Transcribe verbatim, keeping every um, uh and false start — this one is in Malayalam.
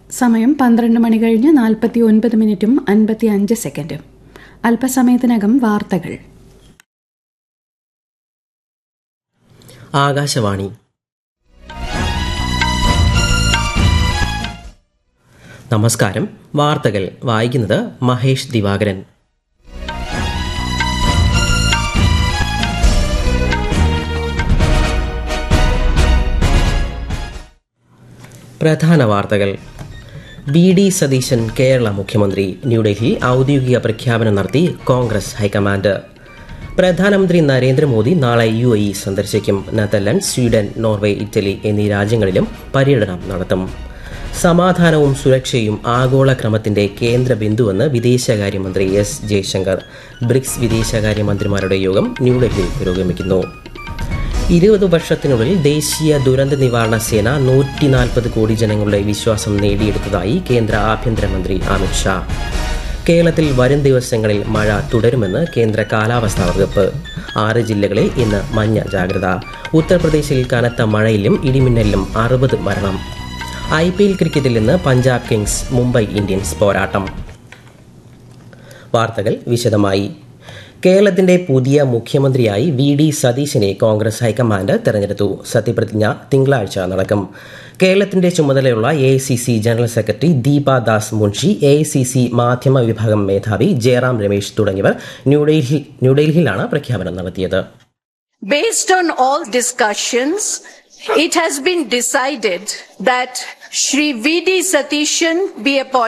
സമയം പന്ത്രണ്ട് മണി കഴിഞ്ഞ് നാൽപ്പത്തി ഒൻപത് മിനിറ്റും അൻപത്തി അഞ്ച് സെക്കൻഡും. അല്പസമയത്തിനകം വാർത്തകൾ. ആകാശവാണി. നമസ്കാരം. വാർത്തകൾ വായിക്കുന്നത് മഹേഷ് ദിവാകരൻ. പ്രധാന വാർത്തകൾ. വി ഡി സതീശൻ കേരള മുഖ്യമന്ത്രി. ന്യൂഡൽഹി ഔദ്യോഗിക പ്രഖ്യാപനം നടത്തി കോൺഗ്രസ് ഹൈക്കമാൻഡ്. പ്രധാനമന്ത്രി നരേന്ദ്രമോദി നാളെ യു എ ഇ സന്ദർശിക്കും. നെതർലൻഡ്, സ്വീഡൻ, നോർവേ, ഇറ്റലി എന്നീ രാജ്യങ്ങളിലും പര്യടനം നടത്തും. സമാധാനവും സുരക്ഷയും ആഗോള ക്രമത്തിന്റെ കേന്ദ്ര ബിന്ദുവെന്ന് വിദേശകാര്യമന്ത്രി എസ് ജയശങ്കർ. ബ്രിക്സ് വിദേശകാര്യമന്ത്രിമാരുടെ യോഗം ന്യൂഡൽഹിയിൽ പുരോഗമിക്കുന്നു. ഇരുപത് വർഷത്തിനുള്ളിൽ ദേശീയ ദുരന്ത നിവാരണ സേന നൂറ്റി നാൽപ്പത് കോടി ജനങ്ങളുടെ വിശ്വാസം നേടിയെടുത്തതായി കേന്ദ്ര ആഭ്യന്തരമന്ത്രി അമിത് ഷാ. കേരളത്തിൽ വരും ദിവസങ്ങളിൽ മഴ തുടരുമെന്ന് കേന്ദ്ര കാലാവസ്ഥാ വകുപ്പ്. ആറ് ജില്ലകളിൽ ഇന്ന് മഞ്ഞ ജാഗ്രത. ഉത്തർപ്രദേശിൽ കനത്ത മഴയിലും ഇടിമിന്നലിലും അറുപത് മരണം. ഐ പി എൽ ക്രിക്കറ്റിൽ ഇന്ന് പഞ്ചാബ് കിങ്സ് മുംബൈ ഇന്ത്യൻസ് പോരാട്ടം. വാർത്തകൾ വിശദമായി. കേരളത്തിന്റെ പുതിയ മുഖ്യമന്ത്രിയായി വി ഡി സതീശനെ കോൺഗ്രസ് ഹൈക്കമാൻഡ് തെരഞ്ഞെടുത്തു. സത്യപ്രതിജ്ഞ തിങ്കളാഴ്ച നടക്കും. കേരളത്തിന്റെ ചുമതലയുള്ള A I C C general secretary Deepa Das Munshi, A I C C മാധ്യമ വിഭാഗം മേധാവി ജയറാം രമേശ് തുടങ്ങിയവർ ന്യൂഡൽഹി ന്യൂഡൽഹിയിലാണ് പ്രഖ്യാപനം നടത്തിയത്. Based on all discussions, it has been decided that Shri V D Satishan be appointed